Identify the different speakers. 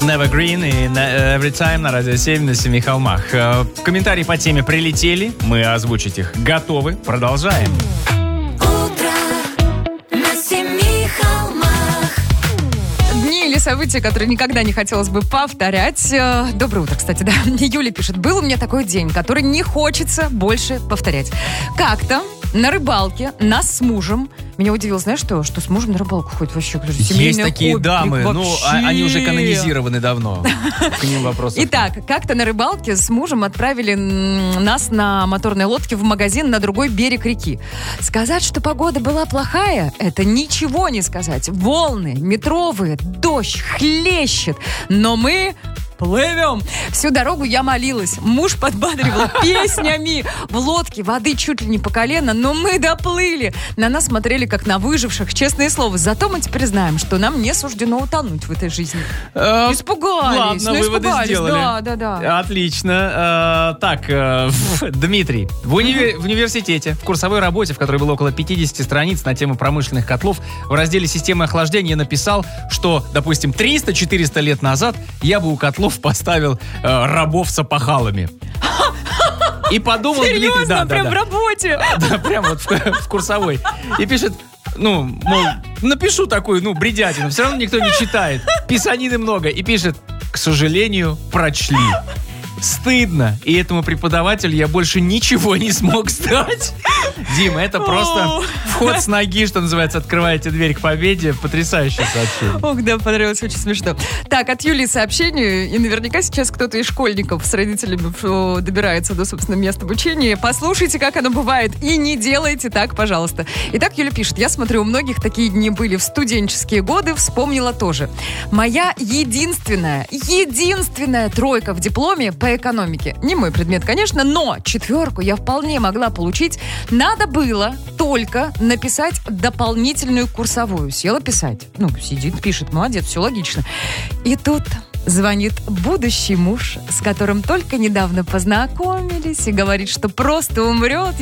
Speaker 1: Evergreen и Every Time на Радио 7 на Семи холмах. Комментарии по теме прилетели, мы озвучить их готовы. Продолжаем.
Speaker 2: Или события, которые никогда не хотелось бы повторять. Доброе утро, кстати, да. Юля пишет. Был у меня такой день, который не хочется больше повторять. Как-то на рыбалке нас с мужем... Меня удивило, знаешь что? Что с мужем на рыбалку ходит вообще.
Speaker 1: Есть такие дамы, ну, они уже канонизированы давно. К ним вопросов.
Speaker 2: Итак, как-то на рыбалке с мужем отправили нас на моторной лодке в магазин на другой берег реки. Сказать, что погода была плохая, это ничего не сказать. Волны метровые, дождь хлещет. Но мы... плывем. Всю дорогу я молилась. Муж подбадривал песнями. В лодке воды чуть ли не по колено, но мы доплыли. На нас смотрели как на выживших, честное слово. Зато мы теперь знаем, что нам не суждено утонуть в этой жизни. Испугались.
Speaker 1: Ладно, выводы сделали.
Speaker 2: Да.
Speaker 1: Отлично. Так, Дмитрий. В университете, в курсовой работе, в которой было около 50 страниц на тему промышленных котлов, в разделе «Системы охлаждения» написал, что, допустим, 300-400 лет назад я бы у котлов поставил рабов с опахалами. И подумал,
Speaker 2: серьезно?
Speaker 1: Дмитрий,
Speaker 2: прям в работе?
Speaker 1: Да, прям вот в курсовой. И пишет, мол, напишу такую, бредятину, все равно никто не читает. Писанины много. И пишет, к сожалению, прочли. Стыдно. И этому преподавателю я больше ничего не смог сдать. Дима, это просто вход с ноги, что называется, открываете дверь к победе. Потрясающее сообщение.
Speaker 2: Ох, да, понравилось, очень смешно. Так, от Юлии сообщение, и наверняка сейчас кто-то из школьников с родителями добирается до, собственно, места обучения. Послушайте, как оно бывает, и не делайте так, пожалуйста. Итак, Юля пишет, я смотрю, у многих такие дни были в студенческие годы, вспомнила тоже. Моя единственная тройка в дипломе по экономике. Не мой предмет, конечно, но 4 я вполне могла получить. Надо было только написать дополнительную курсовую. Села писать. Сидит, пишет, молодец, все логично. И тут звонит будущий муж, с которым только недавно познакомились, и говорит, что просто умрет,